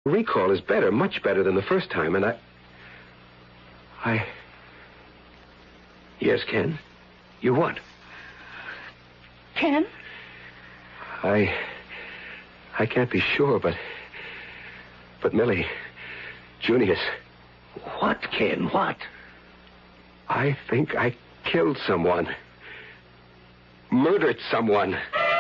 recall is better, much better than the first time, and I... Yes, Ken? You what? Ken? I can't be sure, but Millie, Junius... What, Ken? What? I think I killed someone. Murdered someone.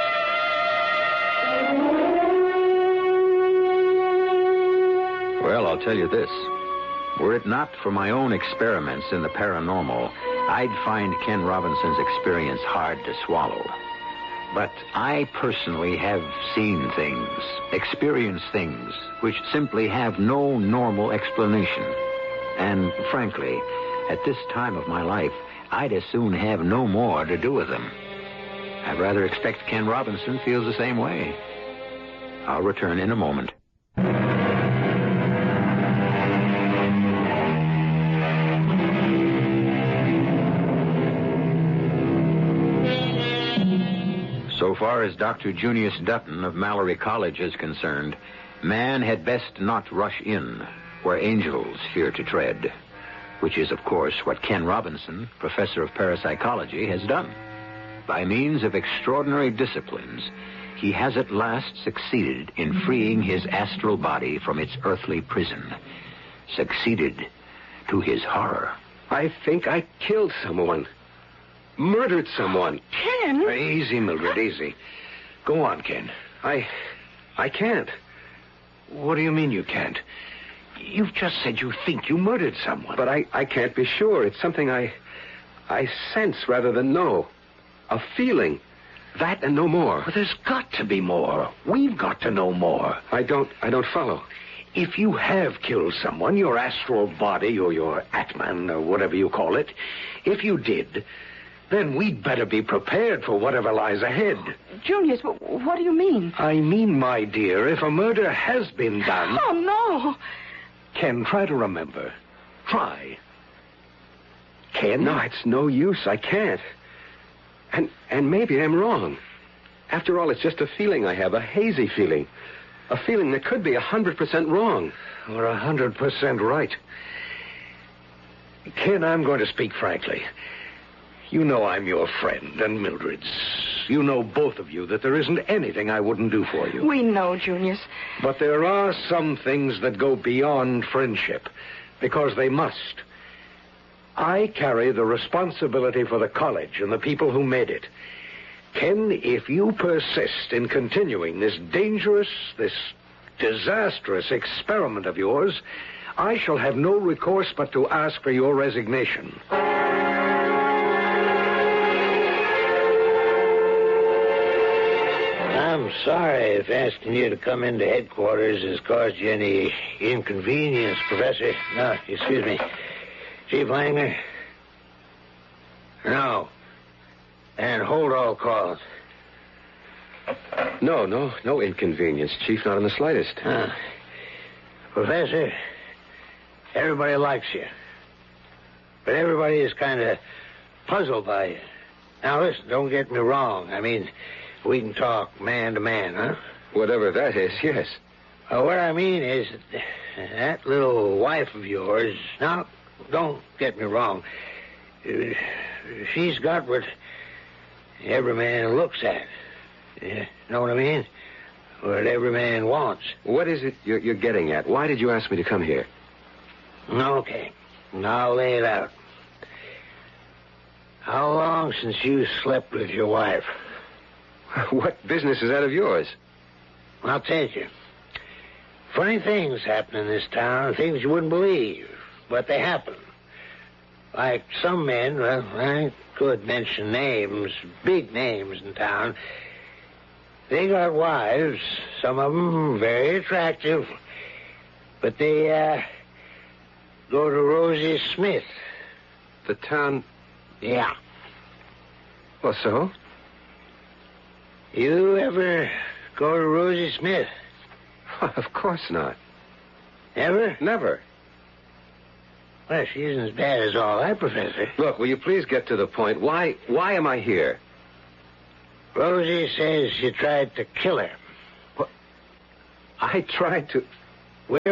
Well, I'll tell you this. Were it not for my own experiments in the paranormal, I'd find Ken Robinson's experience hard to swallow. But I personally have seen things, experienced things, which simply have no normal explanation. And frankly, at this time of my life, I'd as soon have no more to do with them. I'd rather expect Ken Robinson feels the same way. I'll return in a moment. So far as Dr. Junius Dutton of Mallory College is concerned, man had best not rush in where angels fear to tread, which is, of course, what Ken Robinson, professor of parapsychology, has done. By means of extraordinary disciplines, he has at last succeeded in freeing his astral body from its earthly prison. Succeeded to his horror. I think I killed someone. Murdered someone. Ken? Easy, Mildred, easy. Go on, Ken. I can't. What do you mean you can't? You've just said you think you murdered someone. But I can't be sure. It's something I sense rather than know. A feeling. That and no more. But there's got to be more. We've got to know more. I don't follow. If you have killed someone, your astral body or your Atman or whatever you call it, if you did, then we'd better be prepared for whatever lies ahead. Junius, what do you mean? I mean, my dear, if a murder has been done... Oh, no. Ken, try to remember. Try. Ken? No, it's no use. I can't. And maybe I'm wrong. After all, it's just a feeling I have, a hazy feeling. A feeling that could be 100% wrong. Or 100% right. Ken, I'm going to speak frankly. You know I'm your friend and Mildred's. You know, both of you, that there isn't anything I wouldn't do for you. We know, Junius. But there are some things that go beyond friendship, because they must. I carry the responsibility for the college and the people who made it. Ken, if you persist in continuing this dangerous, this disastrous experiment of yours, I shall have no recourse but to ask for your resignation. I'm sorry if asking you to come into headquarters has caused you any inconvenience, Professor. No, excuse me. Chief Langner? No. And hold all calls. No inconvenience, Chief, not in the slightest. Professor, everybody likes you. But everybody is kind of puzzled by you. Now, listen, don't get me wrong. I mean, we can talk man to man, huh? Whatever that is, yes. What I mean is that little wife of yours... Now, don't get me wrong. She's got what every man looks at. You know what I mean? What every man wants. What is it you're getting at? Why did you ask me to come here? Okay. I'll lay it out. How long since you slept with your wife? What business is that of yours? I'll tell you. Funny things happen in this town, things you wouldn't believe, but they happen. Like some men, well, I could mention names, big names in town. They got wives, some of them very attractive, but they, go to Rosie Smith. The town... Yeah. Well, so? You ever go to Rosie Smith? Of course not. Never? Never. Well, she isn't as bad as all that, Professor. Look, will you please get to the point? Why am I here? Rosie says you tried to kill her. What? I tried to... With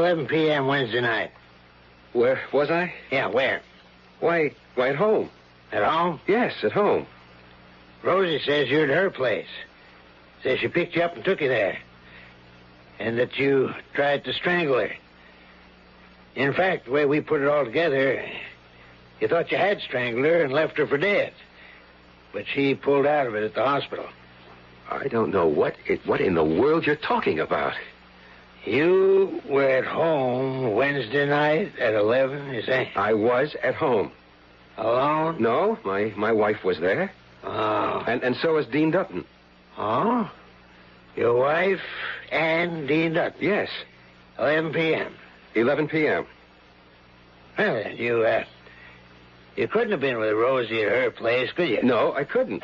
11 p.m. Wednesday night. Where was I? Yeah, where? Why, at home. At home? Yes, at home. Rosie says you're at her place. Says she picked you up and took you there. And that you tried to strangle her. In fact, the way we put it all together, you thought you had strangled her and left her for dead. But she pulled out of it at the hospital. I don't know what in the world you're talking about. You were at home Wednesday night at 11, you say? I was at home. Alone? No, my wife was there. Oh. And so was Dean Dutton. Oh? Your wife and Dean Dutton? Yes. 11 p.m. 11 p.m. Well, then, you couldn't have been with Rosie at her place, could you? No, I couldn't.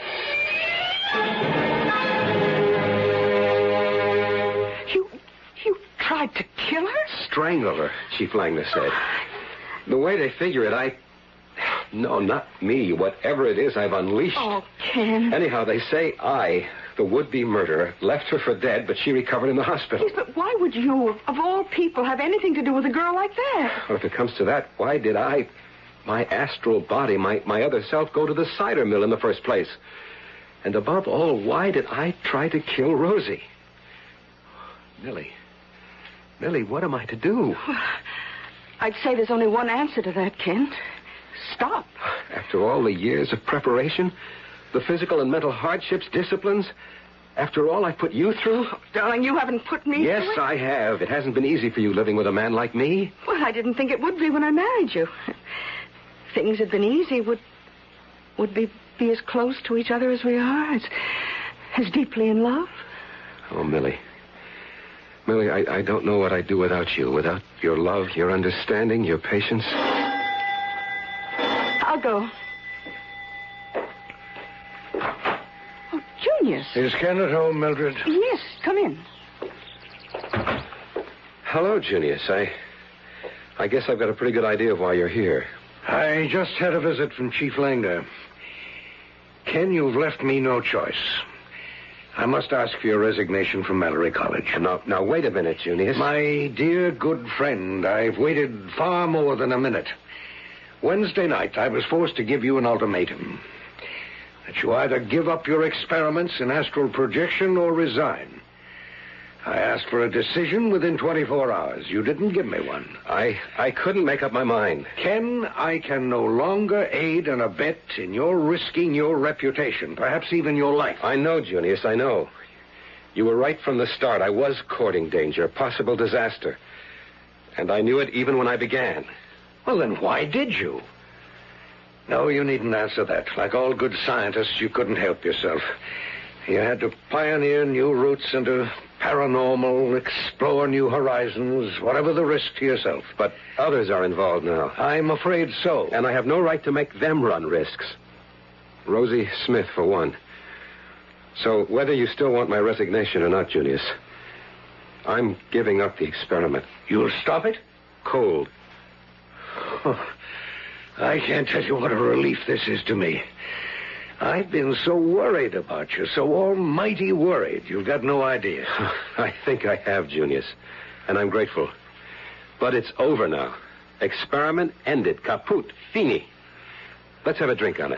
You tried to kill her? Strangle her, Chief Langner said. The way they figure it, No, not me. Whatever it is, I've unleashed. Oh, Ken. Anyhow, they say I, the would-be murderer, left her for dead, but she recovered in the hospital. Yes, but why would you, of all people, have anything to do with a girl like that? Well, if it comes to that, why did my astral body, my other self, go to the cider mill in the first place? And above all, why did I try to kill Rosie? Millie, what am I to do? I'd say there's only one answer to that, Ken. Stop. After all the years of preparation, the physical and mental hardships, disciplines, after all I put you through? Oh, darling, you haven't put me Yes, through it. I have. It hasn't been easy for you living with a man like me. Well, I didn't think it would be when I married you. If things had been easy, would be as close to each other as we are, as deeply in love. Oh, Millie, I don't know what I'd do without you, without your love, your understanding, your patience. I'll go. Oh, Junius. Is Ken at home, Mildred? Yes, come in. Hello, Junius. I guess I've got a pretty good idea of why you're here. I just had a visit from Chief Langner. Ken, you've left me no choice. I must ask for your resignation from Mallory College. Now, wait a minute, Junius. My dear good friend, I've waited far more than a minute. Wednesday night, I was forced to give you an ultimatum. That you either give up your experiments in astral projection or resign. I asked for a decision within 24 hours. You didn't give me one. I couldn't make up my mind. Ken, I can no longer aid and abet in your risking your reputation, perhaps even your life. I know, Junius, I know. You were right from the start. I was courting danger, possible disaster. And I knew it even when I began. Well, then why did you? No, you needn't answer that. Like all good scientists, you couldn't help yourself. You had to pioneer new routes into paranormal, explore new horizons, whatever the risk to yourself. But others are involved now. I'm afraid so. And I have no right to make them run risks. Rosie Smith, for one. So whether you still want my resignation or not, Junius, I'm giving up the experiment. You'll stop it? Cold. Oh, I can't tell you what a relief this is to me. I've been so worried about you, so almighty worried. You've got no idea. I think I have, Junius. And I'm grateful. But it's over now. Experiment ended. Kaput. Fini. Let's have a drink on it.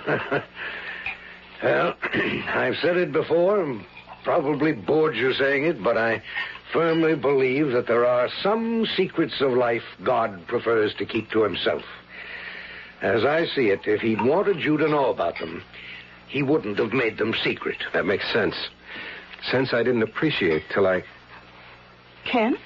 Well, I've said it before, and probably bored you saying it, but I firmly believe that there are some secrets of life God prefers to keep to himself. As I see it, if he'd wanted you to know about them, he wouldn't have made them secret. That makes sense. Sense I didn't appreciate till I... Ken?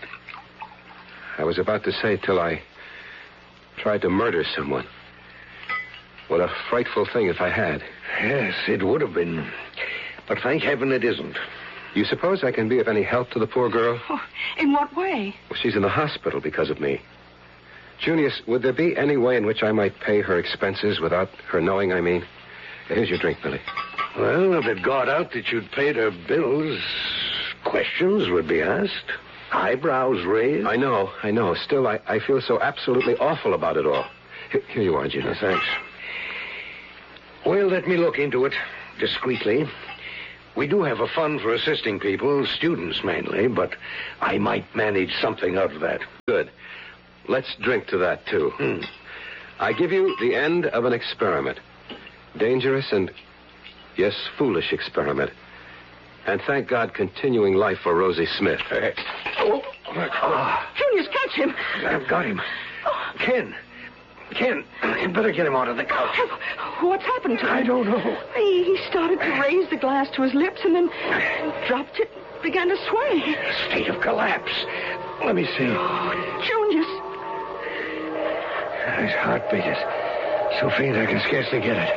I was about to say till I tried to murder someone. What a frightful thing if I had. Yes, it would have been. But thank heaven it isn't. You suppose I can be of any help to the poor girl? Oh, in what way? Well, she's in the hospital because of me. Junius, would there be any way in which I might pay her expenses without her knowing, I mean? Here's your drink, Billy. Well, if it got out that you'd paid her bills, questions would be asked. Eyebrows raised. I know. Still, I feel so absolutely awful about it all. Here you are, Junius. Thanks. Well, let me look into it discreetly. We do have a fund for assisting people, students mainly, but I might manage something out of that. Good. Let's drink to that, too. I give you the end of an experiment. Dangerous and, yes, foolish experiment. And thank God, continuing life for Rosie Smith. Junius, catch him. I've got him. Ken, you better get him out of the couch. What's happened to him? I don't know. He started to raise the glass to his lips and then dropped it, began to sway. State of collapse. Let me see. Junius. His heartbeat is so faint I can scarcely get it.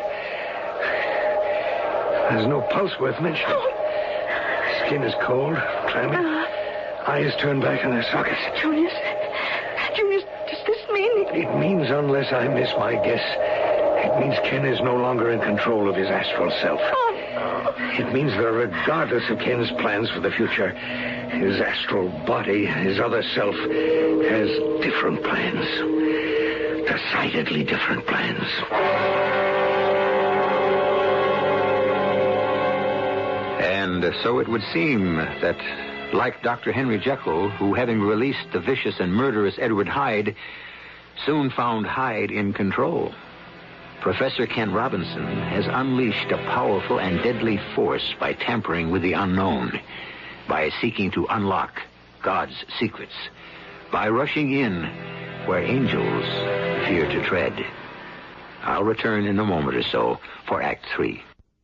There's no pulse worth mentioning. Skin is cold, clammy. Eyes turned back in their sockets. Junius, does this mean... It means, unless I miss my guess, it means Ken is no longer in control of his astral self. It means that regardless of Ken's plans for the future, his astral body, his other self, has different plans. Decidedly different plans. And so it would seem that, like Dr. Henry Jekyll, who, having released the vicious and murderous Edward Hyde, soon found Hyde in control, Professor Ken Robinson has unleashed a powerful and deadly force by tampering with the unknown, by seeking to unlock God's secrets, by rushing in where angels fear to tread. I'll return in a moment or so for Act 3.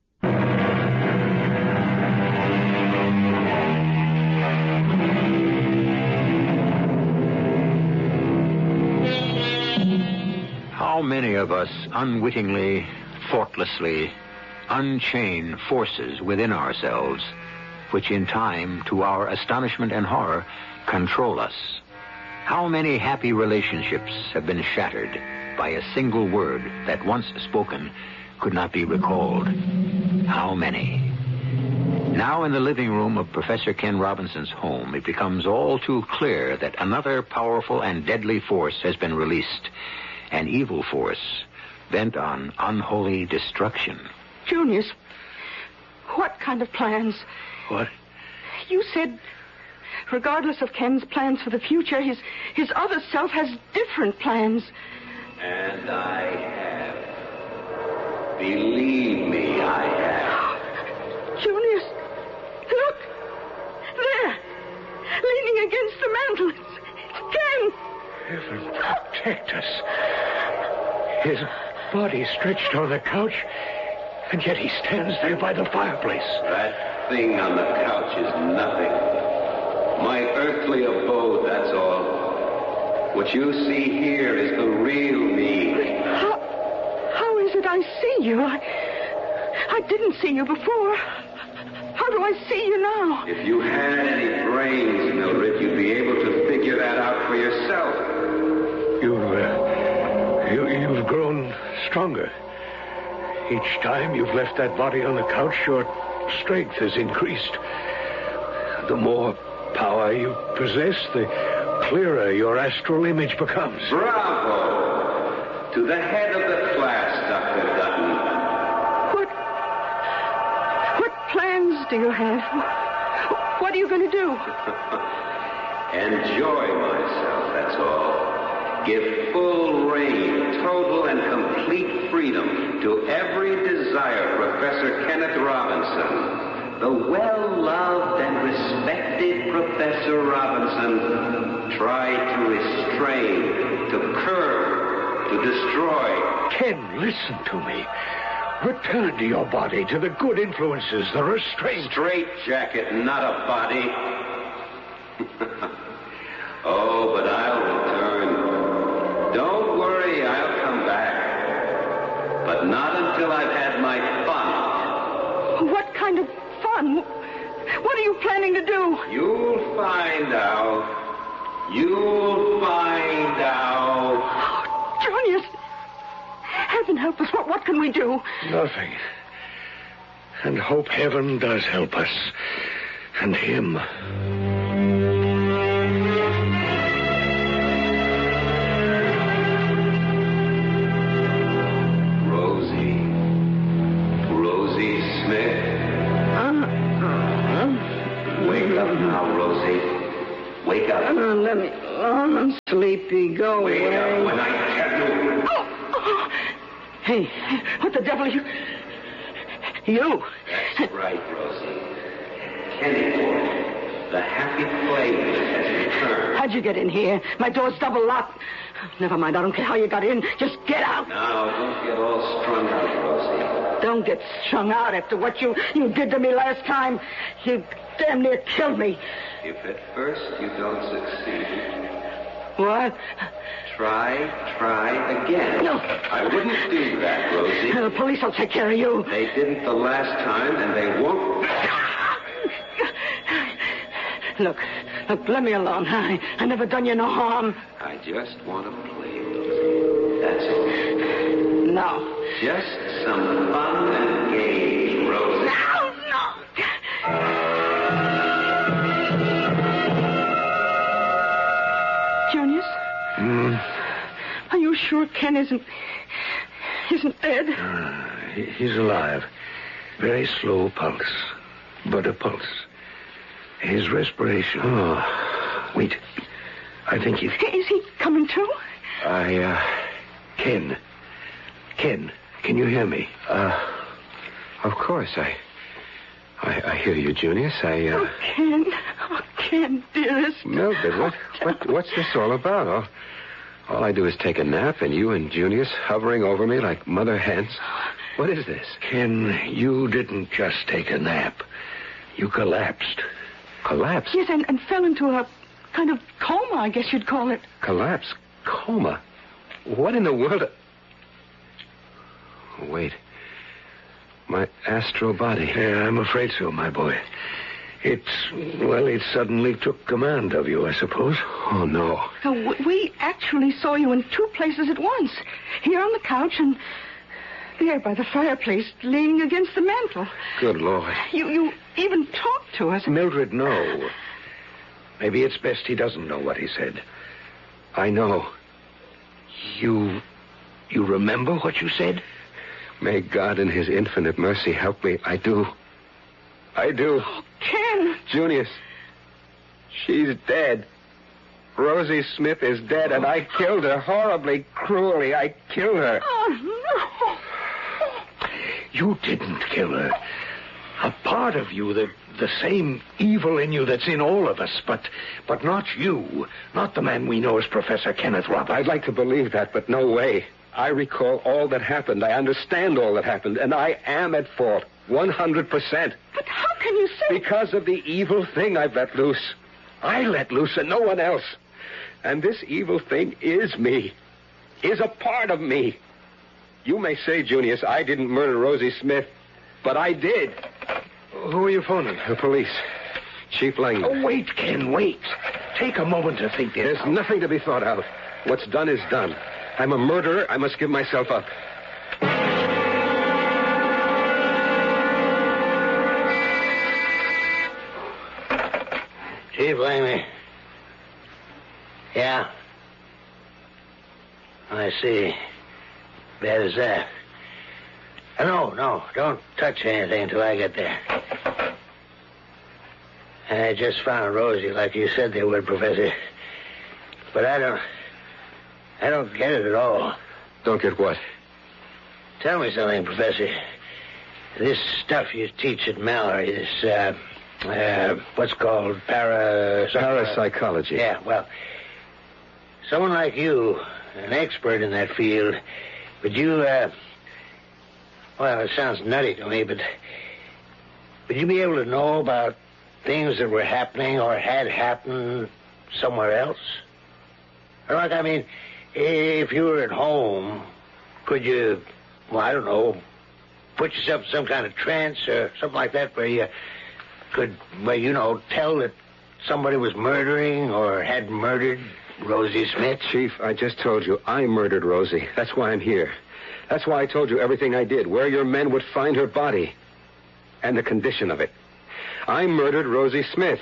How many of us unwittingly, thoughtlessly, unchain forces within ourselves, which in time, to our astonishment and horror, control us? How many happy relationships have been shattered by a single word that, once spoken, could not be recalled? How many? Now, in the living room of Professor Ken Robinson's home, it becomes all too clear that another powerful and deadly force has been released. An evil force bent on unholy destruction. Junius, what kind of plans? What? You said, regardless of Ken's plans for the future, his other self has different plans. And I have. Believe me, I have. Junius, look! There! Leaning against the mantel. It's Ken! Heaven protect us. His body stretched on the couch, and yet he stands there by the fireplace. That thing on the couch is nothing. My earthly abode, that's all. What you see here is the real me. How is it I see you? I didn't see you before. How do I see you now? If you had any brains, Mildred, you'd be able to figure that out for yourself. You've grown stronger. Each time you've left that body on the couch, your strength has increased. The more power you possess, the clearer your astral image becomes. Bravo! To the head of the class, Dr. Dutton. What plans do you have? What are you going to do? Enjoy myself, that's all. Give full reign, total and complete freedom to every desire, Professor Kenneth Robinson. The well-loved and respected Professor Robinson tried to restrain, to curb, to destroy. Ken, listen to me. Return to your body, to the good influences, the restraint. Straight jacket, not a body. Oh, but I'll return. Don't worry, I'll come back. But not until I've had my fun. What kind of fun? What are you planning to do? You'll find out. You'll find out. Oh, Junius. Heaven help us. What can we do? Nothing. And hope heaven does help us. And him. Rosie Smith. let me alone. I'm sleepy. Go away. Wait up when I tell you. Oh. Hey, what the devil are you... You. That's right, Rosie. Kennyport. The happy place has returned. How'd you get in here? My door's double locked. Never mind, I don't care how you got in. Just get out. Now, don't get all strung out, Rosie. Don't get strung out after what you did to me last time. You damn near killed me. If at first you don't succeed, What? try again. No. I wouldn't do that, Rosie. The police will take care of you. They didn't the last time, and they won't. Look, let me alone. I never done you no harm. I just want to play, Rosie. That's all. No. Just some fun and games, Rosie. No. Junius? Are you sure Ken isn't dead? He's alive. Very slow pulse, but a pulse. His respiration. Oh, wait. I think he's... Is he coming to? Ken, can you hear me? Of course, I hear you, Junius. Oh, Ken, dearest. Mildred, what's this all about? All I do is take a nap, and you and Junius hovering over me like mother hens. What is this? Ken, you didn't just take a nap. You collapsed. Collapse? Yes, and fell into a kind of coma, I guess you'd call it. Collapse? Coma? What in the world... Wait. My astral body. Yeah, I'm afraid so, my boy. It suddenly took command of you, I suppose. Oh, no. We actually saw you in two places at once. Here on the couch and there by the fireplace, leaning against the mantel. Good Lord. You even talked to us. Mildred, no. Maybe it's best he doesn't know what he said. I know. You remember what you said? May God in his infinite mercy help me. I do. Oh, Ken. Junius, she's dead. Rosie Smith is dead, and I killed her horribly, cruelly. I killed her. Oh, no. You didn't kill her. A part of you, the same evil in you that's in all of us, but not you. Not the man we know as Professor Kenneth Roberts. I'd like to believe that, but no way. I recall all that happened. I understand all that happened, and I am at fault. 100%. But how can you say... Because of the evil thing I've let loose. I let loose and no one else. And this evil thing is me. Is a part of me. You may say, Junius, I didn't murder Rosie Smith, but I did. Who are you phoning? The police. Chief Langdon. Oh, wait, Ken, wait. Take a moment to think this There's out. nothing to be thought out. What's done is done. I'm a murderer. I must give myself up. Chief Langley. Yeah. I see. Bad as that. No, don't touch anything until I get there. I just found Rosie like you said they would, Professor. But I don't get it at all. Don't get what? Tell me something, Professor. This stuff you teach at Mallory, this, what's called Parapsychology. Yeah, well, someone like you, an expert in that field, would you, well, it sounds nutty to me, but would you be able to know about things that were happening or had happened somewhere else? Or like, I mean, if you were at home, could you, well, I don't know, put yourself in some kind of trance or something like that where you could, well, you know, tell that somebody was murdering or had murdered Rosie Smith? Chief, I just told you I murdered Rosie. That's why I'm here. That's why I told you everything I did, where your men would find her body, and the condition of it. I murdered Rosie Smith.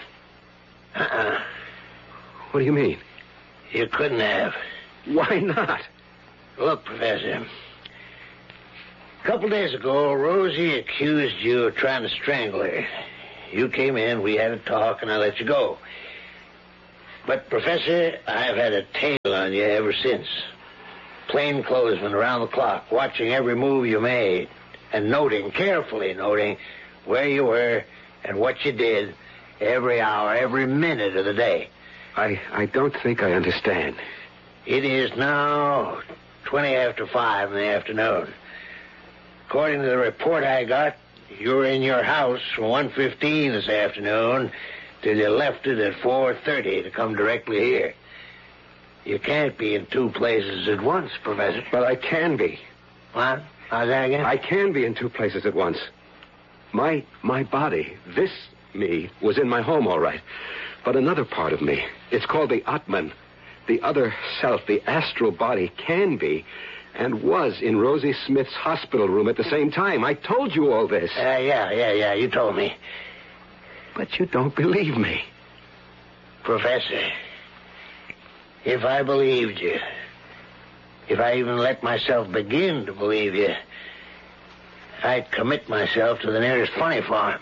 What do you mean? You couldn't have. Why not? Look, Professor. A couple days ago, Rosie accused you of trying to strangle her. You came in, we had a talk, and I let you go. But, Professor, I've had a tail on you ever since. Plainclothesman around the clock, watching every move you made, and carefully noting where you were and what you did every hour, every minute of the day. I don't think I understand. It is now 20 after 5 in the afternoon. According to the report I got, you were in your house from 1:15 this afternoon till you left it at 4:30 to come directly here. You can't be in two places at once, Professor. But I can be. What? How's that again? I can be in two places at once. My body, this me, was in my home, all right. But another part of me, it's called the Atman, the other self, the astral body, can be and was in Rosie Smith's hospital room at the same time. I told you all this. Yeah, you told me. But you don't believe me. Professor, if I believed you, if I even let myself begin to believe you, I'd commit myself to the nearest funny farm.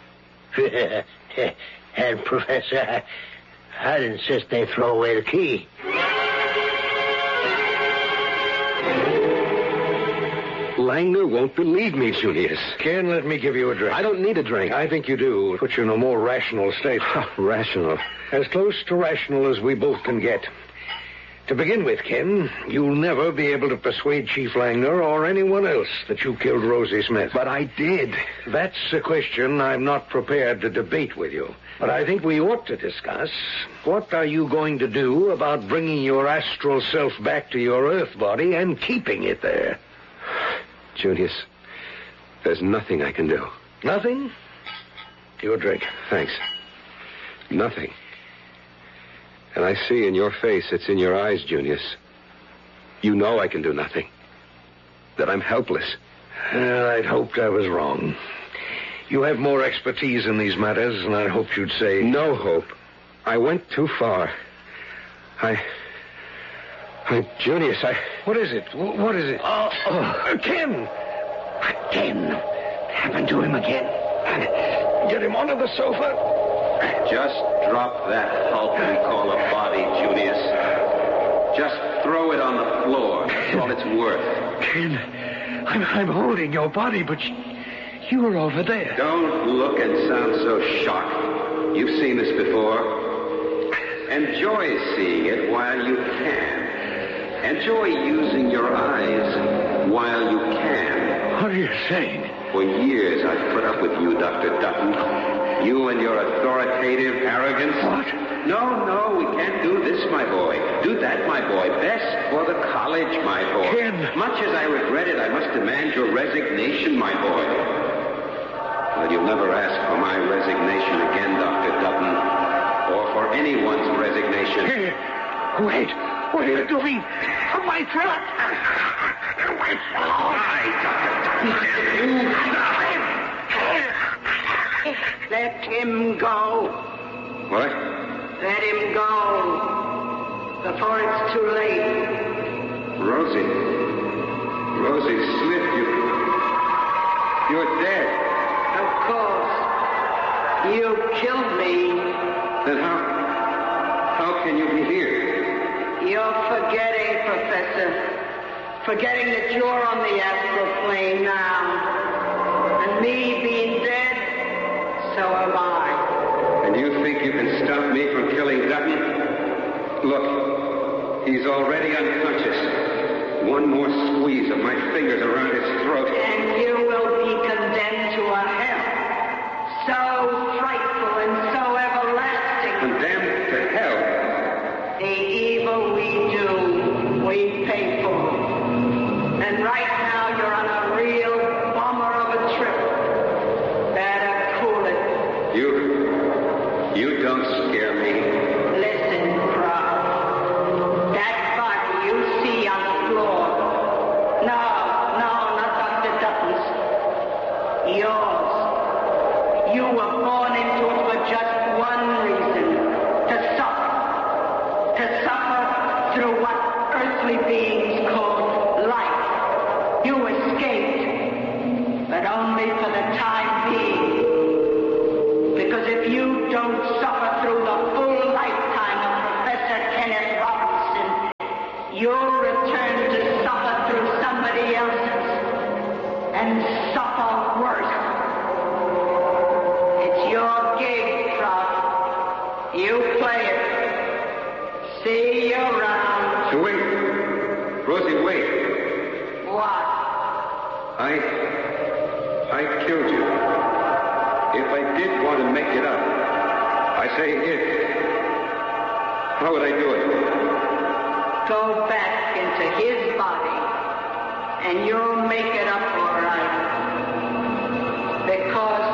And, Professor, I'd insist they throw away the key. Langner won't believe me, Junius. Ken, let me give you a drink. I don't need a drink. I think you do. Put you in a more rational state. Rational. As close to rational as we both can get. To begin with, Ken, you'll never be able to persuade Chief Langner or anyone else that you killed Rosie Smith. But I did. That's a question I'm not prepared to debate with you. But I think we ought to discuss what are you going to do about bringing your astral self back to your Earth body and keeping it there. Junius, there's nothing I can do. Nothing? Your drink. Thanks. Nothing. And I see in your face, it's in your eyes, Junius. You know I can do nothing. That I'm helpless. Well, I'd hoped I was wrong. You have more expertise in these matters, and I hoped you'd say... No hope. I went too far. Junius, What is it? What is it? Ken! Ken, happened to him again. Get him onto the sofa. Just drop that hulk we call a body, Junius. Just throw it on the floor. That's all it's worth. Ken, I'm holding your body, but you're over there. Don't look and sound so shocked. You've seen this before. Enjoy seeing it while you can. Enjoy using your eyes while you can. What are you saying? For years I've put up with you, Dr. Dutton. You and your authoritative arrogance. What? No, we can't do this, my boy. Do that, my boy. Best for the college, my boy. Ken. Much as I regret it, I must demand your resignation, my boy. Well, you'll never ask for my resignation again, Dr. Dutton. Or for anyone's resignation. Hey, wait. What are you doing? My throat. My throat. Let him go. What? Let him go. Before it's too late. Rosie Smith, you're dead. Of course. You killed me. Then how can you be here? You're forgetting, Professor. Forgetting that you're on the astral plane now. And me being dead, so am I. And you think you can stop me from killing Dutton? Look, he's already unconscious. One more squeeze of my fingers around his throat. And you will be condemned to a hell. So frightful and so everlasting. Condemned to hell? The evil we do, we pay for. And right now you're on a real bummer of a trip. Better cool it. You don't scare me. Listen, Prof. That body you see on the floor. No, not Dr. Dutton's. Yours. You were born into it for just one reason. To suffer. To suffer through what earthly beings call life. You escaped, but only for the time being. Because if you don't suffer through the full lifetime of you'll return to suffer through somebody else's and suffer worse. It's your gig, Prout. You play it. See you around. Wait. Rosie, wait. What? I killed you. If I did want to make it up, I say if. How would I do it? Go back into his body, and you'll make it up all right. Because